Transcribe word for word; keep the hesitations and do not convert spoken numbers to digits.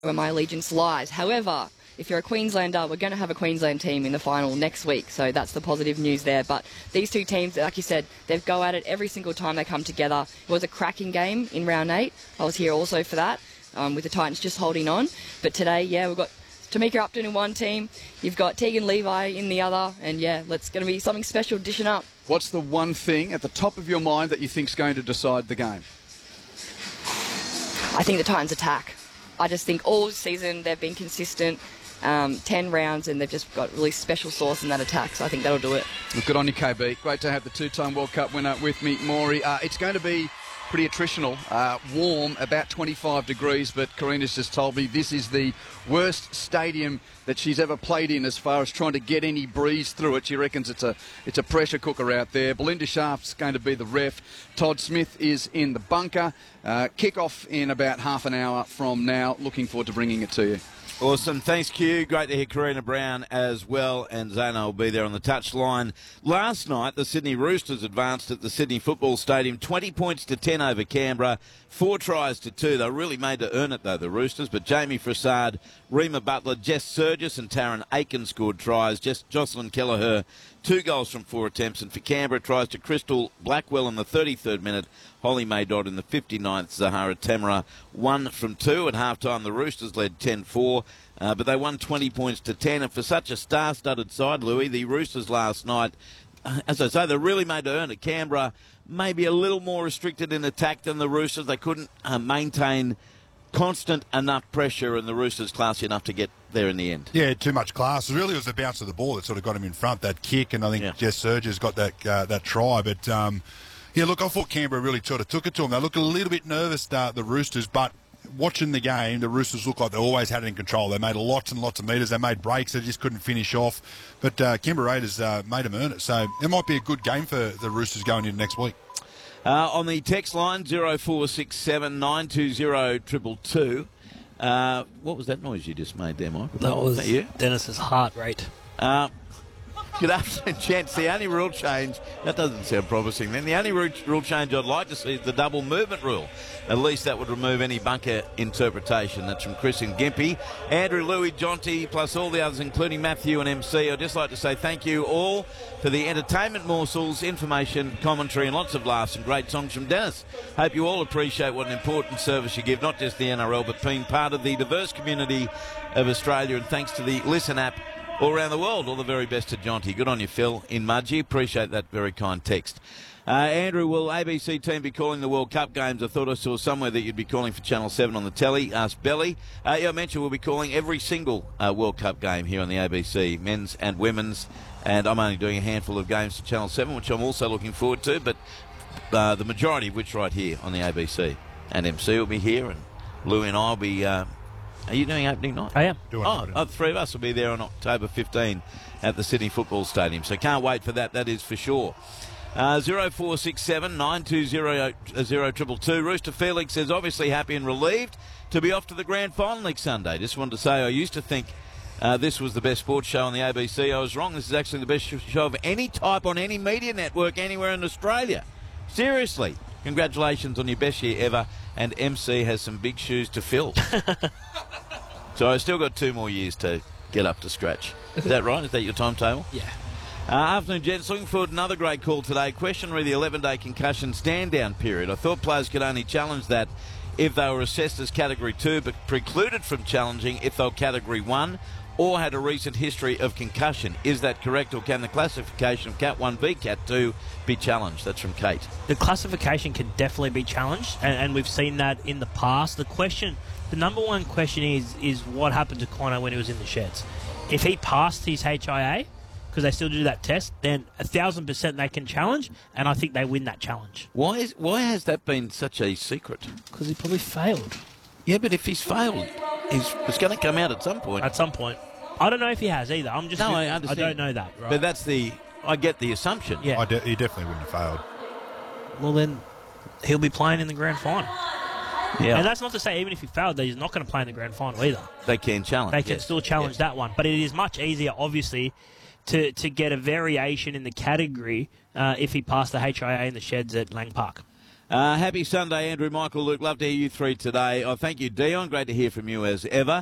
where my allegiance lies. However, if you're a Queenslander, we're going to have a Queensland team in the final next week, so that's the positive news there. But these two teams, like you said, they go at it every single time they come together. It was a cracking game in round eight. I was here also for that, um, with the Titans just holding on. But today, yeah, we've got Tamika Upton in one team, you've got Tegan Levi in the other, and yeah, it's going to be something special dishing up. What's the one thing at the top of your mind that you think's going to decide the game? I think the Titans attack. I just think all season they've been consistent, um, ten rounds, and they've just got really special sauce in that attack, so I think that'll do it. Well, good on you, K B. Great to have the two-time World Cup winner with me, Maury. Uh, it's going to be pretty attritional, uh, warm, about twenty-five degrees, but Karina's just told me this is the worst stadium that she's ever played in as far as trying to get any breeze through it. She reckons it's a it's a pressure cooker out there. Belinda Sharp's going to be the ref. Todd Smith is in the bunker. Uh, kick-off in about half an hour from now. Looking forward to bringing it to you. Awesome. Thanks, Q. Great to hear Karina Brown as well, and Zana will be there on the touchline. Last night, the Sydney Roosters advanced at the Sydney Football Stadium, twenty points to ten over Canberra, four tries to two. They were really made to earn it, though, the Roosters, but Jamie Frassard, Rima Butler, Jess Surgis and Taryn Aiken scored tries. Just Jocelyn Kelleher, two goals from four attempts, and for Canberra, tries to Crystal Blackwell in the thirty-third minute, Holly Maydod in the fifty-ninth, Zahara Tamara one from two. At half-time, the Roosters led ten four, uh, but they won twenty points to ten. And for such a star-studded side, Louis, the Roosters last night, uh, as I say, they really made to earn it. Canberra maybe a little more restricted in attack than the Roosters. They couldn't uh, maintain constant enough pressure, and the Roosters classy enough to get there in the end. Yeah, too much class. It really was the bounce of the ball that sort of got him in front, that kick, and I think yeah. Jess Surge's got that uh, that try. But, um, yeah, look, I thought Canberra really sort of took it to them. They look a little bit nervous, uh, the Roosters, but watching the game, the Roosters look like they always had it in control. They made lots and lots of metres. They made breaks. They just couldn't finish off. But uh, Canberra Raiders uh, made them earn it. So it might be a good game for the Roosters going into next week. Uh, on the text line, zero four six seven nine two zero two two two. Uh, what was that noise you just made there, Mike? That was, was that you? Dennis's heart rate. Uh, good afternoon, gents. The only rule change, that doesn't sound promising then, the only rule change I'd like to see is the double movement rule. At least that would remove any bunker interpretation. That's from Chris and Gimpy. Andrew, Louis, Jonty, plus all the others, including Matthew and M C. I'd just like to say thank you all for the entertainment morsels, information, commentary, and lots of laughs and great songs from Dennis. Hope you all appreciate what an important service you give, not just the N R L, but being part of the diverse community of Australia. And thanks to the Listen app all around the world. All the very best to Jonty. Good on you, Phil, in Mudgee. Appreciate that very kind text. Uh, Andrew, will A B C team be calling the World Cup games? I thought I saw somewhere that you'd be calling for Channel seven on the telly. Asked Belly. Uh, yeah, I mentioned we'll be calling every single uh, World Cup game here on the A B C, men's and women's. And I'm only doing a handful of games for Channel seven, which I'm also looking forward to, but uh, the majority of which right here on the A B C. And M C will be here, and Lou and I will be... Uh, are you doing opening night? I am. Doing oh, oh, the three of us will be there on October fifteenth at the Sydney Football Stadium. So can't wait for that, that is for sure. Uh, zero four six seven nine two zero zero two two two. Rooster Felix says, obviously happy and relieved to be off to the grand final next Sunday. Just wanted to say I used to think uh, this was the best sports show on the A B C. I was wrong. This is actually the best show of any type on any media network anywhere in Australia. Seriously. Congratulations on your best year ever. And M C has some big shoes to fill. So I've still got two more years to get up to scratch. Is that right? Is that your timetable? Yeah. Uh, afternoon, gents. Looking forward to another great call today. Question re the eleven-day concussion stand-down period. I thought players could only challenge that if they were assessed as Category two, but precluded from challenging if they were Category one or had a recent history of concussion. Is that correct, or can the classification of Cat one B, Cat two be challenged? That's from Kate. The classification can definitely be challenged, and, and we've seen that in the past. The question, the number one question is, is what happened to Connor when he was in the sheds? If he passed his H I A, because they still do that test, then a thousand percent they can challenge, and I think they win that challenge. Why is why has that been such a secret? Because he probably failed. Yeah, but if he's failed, he's, it's going to come out at some point. At some point. I don't know if he has either. I'm just. No, gonna, I understand. I don't know that. Right? But that's the. I get the assumption. Yeah. I de- he definitely wouldn't have failed. Well, then he'll be playing in the grand final. Yeah. And that's not to say even if he failed, that he's not going to play in the grand final either. They can challenge. They can yes. still challenge yes. that one. But it is much easier, obviously, to, to get a variation in the category uh, if he passed the H I A in the sheds at Lang Park. Uh, happy Sunday, Andrew, Michael, Luke. Love to hear you three today. Oh, thank you, Dion. Great to hear from you as ever.